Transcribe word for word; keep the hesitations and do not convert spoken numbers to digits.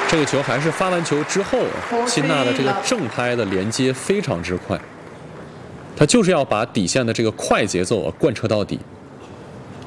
这个球还是发完球之后，辛纳的这个正拍的连接非常之快，他就是要把底线的这个快节奏啊贯彻到底。